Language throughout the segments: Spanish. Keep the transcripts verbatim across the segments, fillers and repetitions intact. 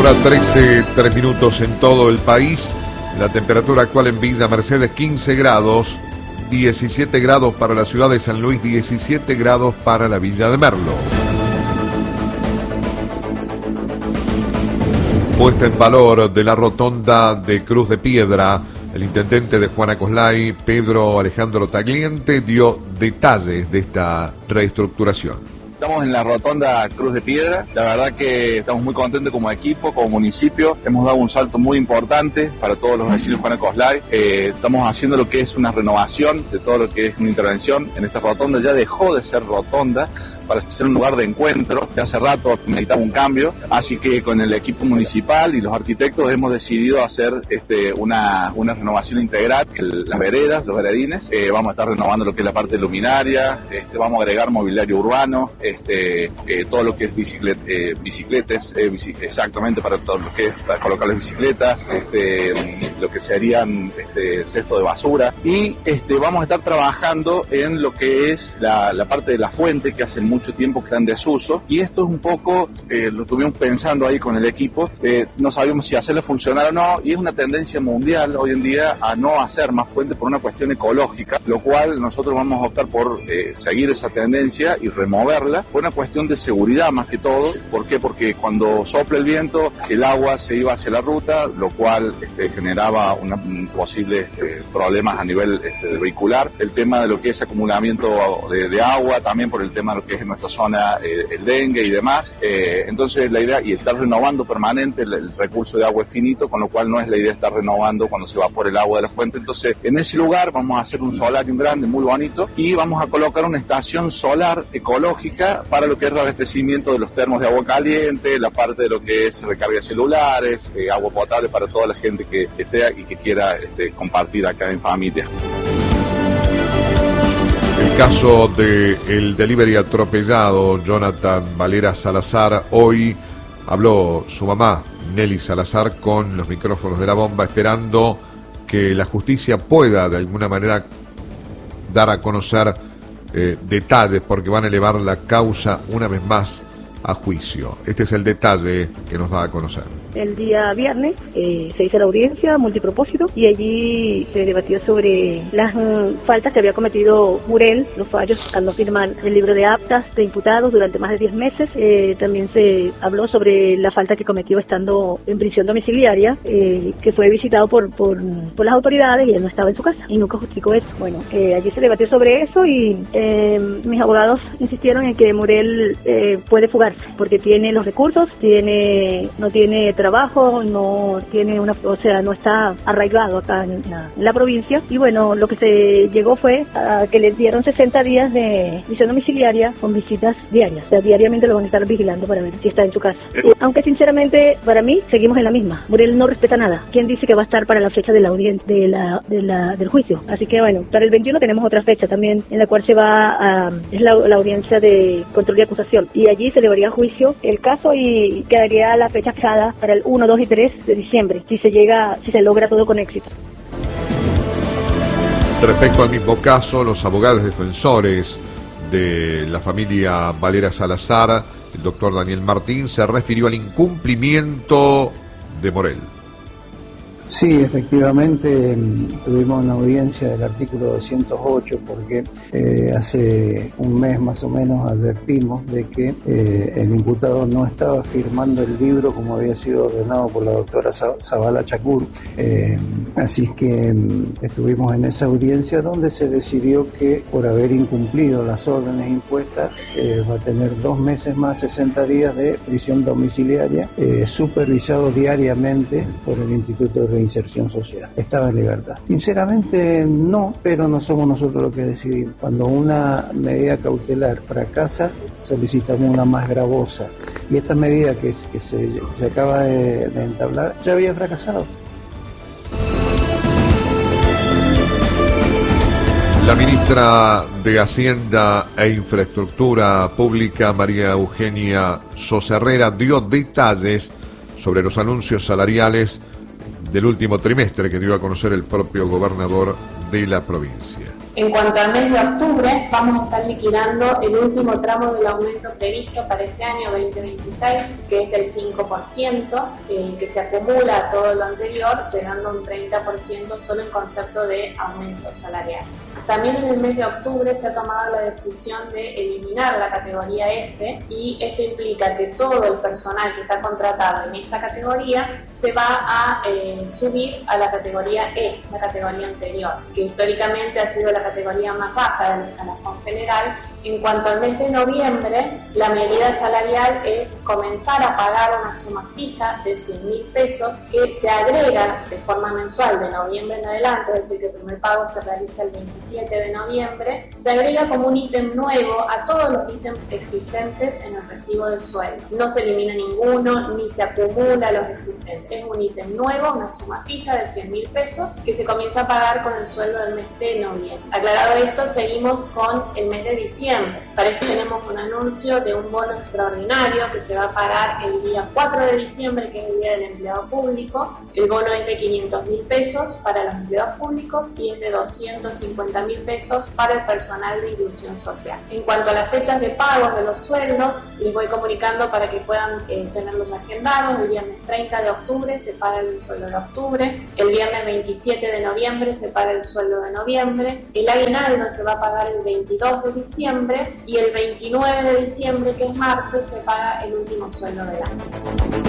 Ahora trece, tres minutos en todo el país. La temperatura actual en Villa Mercedes quince grados, diecisiete grados para la ciudad de San Luis, diecisiete grados para la Villa de Merlo. Puesta en valor de la rotonda de Cruz de Piedra, el intendente de Juana Coslay, Pedro Alejandro Tagliente, dio detalles de esta reestructuración. Estamos en la rotonda Cruz de Piedra, la verdad que estamos muy contentos como equipo, como municipio, hemos dado un salto muy importante para todos los vecinos de Juana Coslay, eh, estamos haciendo lo que es una renovación de todo lo que es una intervención en esta rotonda, ya dejó de ser rotonda para ser un lugar de encuentro, que hace rato necesitaba un cambio, así que con el equipo municipal y los arquitectos hemos decidido hacer este, una, una renovación integral, el, las veredas, los veredines, eh, vamos a estar renovando lo que es la parte luminaria, este, vamos a agregar mobiliario urbano, Este, eh, todo lo que es biciclet, eh, bicicletas, eh, bici, exactamente para todo lo que es para colocar las bicicletas, este, lo que serían este, cesto de basura y este, vamos a estar trabajando en lo que es la, la parte de la fuente que hace mucho tiempo que está en desuso y esto es un poco, eh, lo estuvimos pensando ahí con el equipo, eh, no sabíamos si hacerlo funcionar o no y es una tendencia mundial hoy en día a no hacer más fuentes por una cuestión ecológica, lo cual nosotros vamos a optar por eh, seguir esa tendencia y removerla. Fue una cuestión de seguridad más que todo. ¿Por qué? Porque cuando sopla el viento, el agua se iba hacia la ruta, lo cual este, generaba una, un posibles eh, problemas a nivel este, vehicular. El tema de lo que es acumulamiento de, de agua, también por el tema de lo que es en nuestra zona eh, el dengue y demás. Eh, entonces la idea, y estar renovando permanente, el, el recurso de agua es finito, con lo cual no es la idea estar renovando cuando se evapora el agua de la fuente. Entonces en ese lugar vamos a hacer un solarium grande, muy bonito, y vamos a colocar una estación solar ecológica para lo que es el abastecimiento de los termos de agua caliente, la parte de lo que es recarga de celulares, eh, agua potable para toda la gente que, que esté y que quiera este, compartir acá en familia. El caso del delivery atropellado, Jonathan Valera Salazar, hoy habló su mamá, Nelly Salazar, con los micrófonos de La Bomba, esperando que la justicia pueda de alguna manera dar a conocer Eh, detalles porque van a elevar la causa una vez más a juicio. Este es el detalle que nos da a conocer. El día viernes eh, se hizo la audiencia multipropósito y allí se debatió sobre las mm, faltas que había cometido Murel, los fallos al no firmar el libro de actas de imputados durante más de diez meses. Eh, también se habló sobre la falta que cometió estando en prisión domiciliaria, eh, que fue visitado por, por, por las autoridades y él no estaba en su casa y nunca justificó eso. Bueno, eh, allí se debatió sobre eso y eh, mis abogados insistieron en que Murel eh, puede fugarse porque tiene los recursos, tiene no tiene trabajo, no tiene una, o sea, no está arraigado acá en la, en la provincia y bueno, lo que se llegó fue a que le dieron sesenta días de prisión domiciliaria con visitas diarias, o sea, diariamente lo van a estar vigilando para ver si está en su casa. Aunque sinceramente, para mí, seguimos en la misma. Murel no respeta nada. ¿Quién dice que va a estar para la fecha de la audiencia, de la, de la, del juicio? Así que bueno, para el veintiuno tenemos otra fecha también en la cual se va a, es la, la audiencia de control y acusación y allí se llevaría a juicio el caso y quedaría la fecha fijada para el uno, dos y tres de diciembre, si se llega, si se logra todo con éxito. Respecto al mismo caso, los abogados defensores de la familia Valera Salazar, el doctor Daniel Martín, se refirió al incumplimiento de Morel. Sí, efectivamente tuvimos una audiencia del artículo doscientos ocho porque eh, hace un mes más o menos advertimos de que eh, el imputado no estaba firmando el libro como había sido ordenado por la doctora Zavala Chacur. Eh, así que estuvimos en esa audiencia donde se decidió que por haber incumplido las órdenes impuestas eh, va a tener dos meses más, sesenta días de prisión domiciliaria, eh, supervisado diariamente por el Instituto de Inserción Social. Estaba en libertad. Sinceramente no, pero no somos nosotros los que decidimos. Cuando una medida cautelar fracasa, solicitamos una más gravosa. Y esta medida que, que se, se acaba de, de entablar ya había fracasado. La ministra de Hacienda e Infraestructura Pública, María Eugenia Sosa Herrera, dio detalles sobre los anuncios salariales del último trimestre que dio a conocer el propio gobernador de la provincia. En cuanto al mes de octubre, vamos a estar liquidando el último tramo del aumento previsto para este año veinte veintiséis, que es del cinco por ciento, eh, que se acumula a todo lo anterior, llegando a un treinta por ciento solo en concepto de aumentos salariales. También en el mes de octubre se ha tomado la decisión de eliminar la categoría F, y esto implica que todo el personal que está contratado en esta categoría se va a eh, subir a la categoría E, la categoría anterior, que históricamente ha sido la categoría más baja del escalafón general. En cuanto al mes de noviembre, la medida salarial es comenzar a pagar una suma fija de cien mil pesos que se agrega de forma mensual de noviembre en adelante, es decir, que el primer pago se realiza el veintisiete de noviembre, se agrega como un ítem nuevo a todos los ítems existentes en el recibo del sueldo. No se elimina ninguno ni se acumula los existentes. Es un ítem nuevo, una suma fija de cien mil pesos que se comienza a pagar con el sueldo del mes de noviembre. Aclarado esto, seguimos con el mes de diciembre. Para esto tenemos un anuncio de un bono extraordinario que se va a pagar el día cuatro de diciembre, que es el día del empleado público. El bono es de quinientos mil pesos para los empleados públicos y es de doscientos cincuenta mil pesos para el personal de inclusión social. En cuanto a las fechas de pago de los sueldos, les voy comunicando para que puedan eh, tenerlos agendados. El viernes treinta de octubre se paga el sueldo de octubre, el viernes veintisiete de noviembre se paga el sueldo de noviembre, el aguinaldo se va a pagar el veintidós de diciembre y el veintinueve de diciembre, que es martes, se paga el último sueldo del año.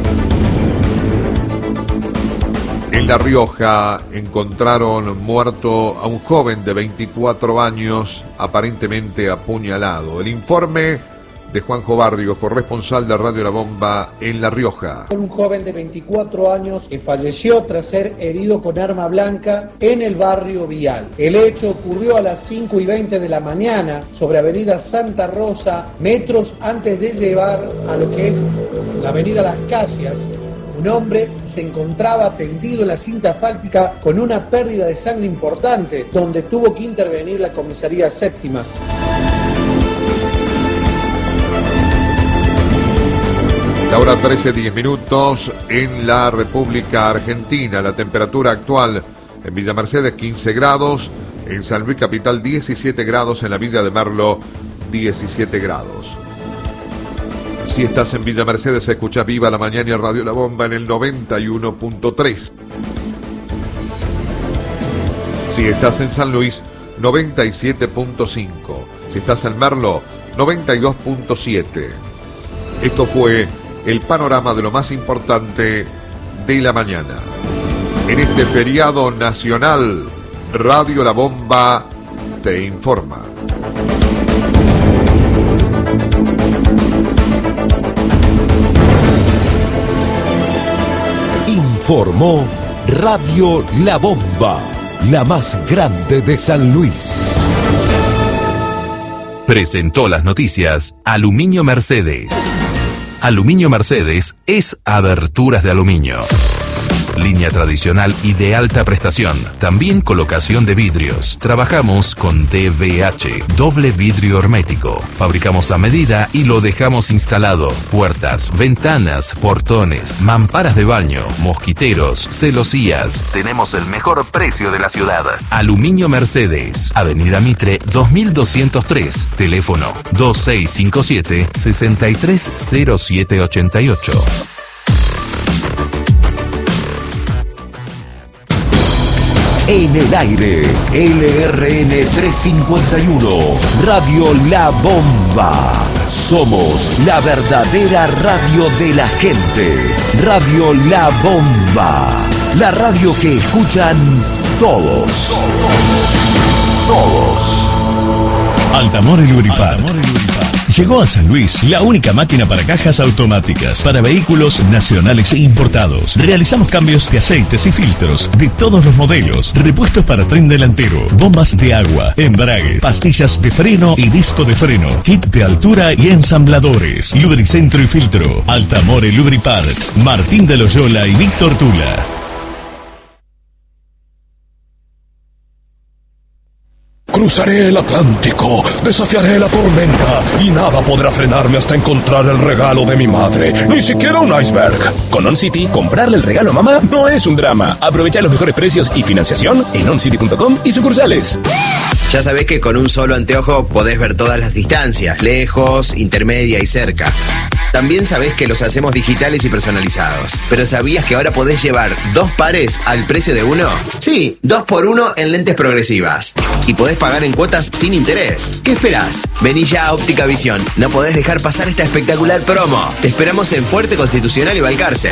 En La Rioja encontraron muerto a un joven de veinticuatro años, aparentemente apuñalado. El informe de Juanjo Barrios, corresponsal de Radio La Bomba en La Rioja. Un joven de veinticuatro años que falleció tras ser herido con arma blanca en el barrio Vial. El hecho ocurrió a las cinco y veinte de la mañana sobre Avenida Santa Rosa, metros antes de llegar a lo que es la Avenida Las Casias. Un hombre se encontraba tendido en la cinta asfáltica con una pérdida de sangre importante, donde tuvo que intervenir la comisaría séptima. La hora trece, diez minutos en la República Argentina. La temperatura actual en Villa Mercedes quince grados, en San Luis Capital diecisiete grados, en la Villa de Merlo diecisiete grados. Si estás en Villa Mercedes, escuchás Viva la Mañana y Radio La Bomba en el noventa y uno punto tres. Si estás en San Luis, noventa y siete punto cinco. Si estás en Merlo, noventa y dos punto siete. Esto fue el panorama de lo más importante de la mañana. En este feriado nacional, Radio La Bomba te informa. Informó Radio La Bomba, la más grande de San Luis. Presentó las noticias Aluminio Mercedes. Aluminio Mercedes es aberturas de aluminio. Línea tradicional y de alta prestación. También colocación de vidrios. Trabajamos con D V H, doble vidrio hermético. Fabricamos a medida y lo dejamos instalado. Puertas, ventanas, portones, mamparas de baño, mosquiteros, celosías. Tenemos el mejor precio de la ciudad. Aluminio Mercedes. Avenida Mitre dos mil doscientos tres. Teléfono dos seis cinco siete, seis tres cero siete ocho ocho. En el aire, L R N trescientos cincuenta y uno, Radio La Bomba. Somos la verdadera radio de la gente. Radio La Bomba. La radio que escuchan todos. Todos. Altamore Lubripar. Llegó a San Luis la única máquina para cajas automáticas para vehículos nacionales e importados. Realizamos cambios de aceites y filtros de todos los modelos, repuestos para tren delantero, bombas de agua, embrague, pastillas de freno y disco de freno, kit de altura y ensambladores, lubricentro y filtro. Altamore Lubriparts, Martín de Loyola y Víctor Tula. Cruzaré el Atlántico, desafiaré la tormenta y nada podrá frenarme hasta encontrar el regalo de mi madre, ni siquiera un iceberg. Con OnCity, comprarle el regalo a mamá no es un drama. Aprovecha los mejores precios y financiación en oncity punto com y sucursales. Ya sabés que con un solo anteojo podés ver todas las distancias, lejos, intermedia y cerca. También sabés que los hacemos digitales y personalizados. Pero ¿sabías que ahora podés llevar dos pares al precio de uno? Sí, dos por uno en lentes progresivas. Y podés pagar en cuotas sin interés. ¿Qué esperás? Vení ya a Óptica Visión. No podés dejar pasar esta espectacular promo. Te esperamos en Fuerte, Constitucional y Balcarce.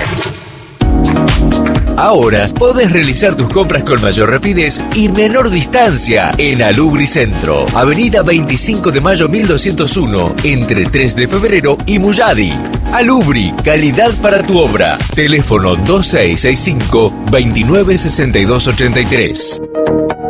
Ahora podés realizar tus compras con mayor rapidez y menor distancia en Alubri Centro, Avenida veinticinco de mayo mil doscientos uno, entre tres de febrero y Muyadi. Alubri, calidad para tu obra. Teléfono dos seis seis cinco, dos nueve seis dos ocho tres.